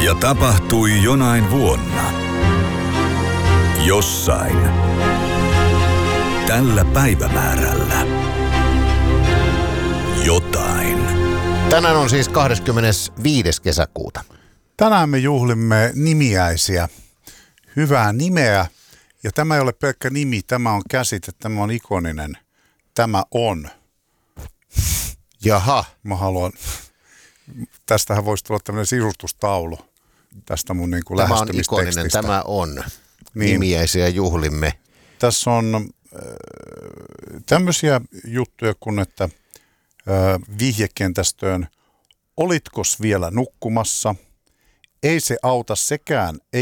Ja tapahtui jonain vuonna. Jossain. Tällä päivämäärällä. Jotain. Tänään on siis 25. kesäkuuta. Tänään me juhlimme nimiäisiä. Hyvää nimeä. Ja tämä ei ole pelkkä nimi, tämä on käsite, tämä on ikoninen. Tämä on. Jaha. Mä haluan, tästähän voisi tulla tämmöinen sisustustaulu tästä mun niin kuin Tämä on lähestymistekstistä. ikoninen, tämä on. Niin. Nimiäisiä juhlimme. Tässä on tämmöisiä juttuja kuin, että vihjekentästöön, olitkos vielä nukkumassa? Ei se auta sekään,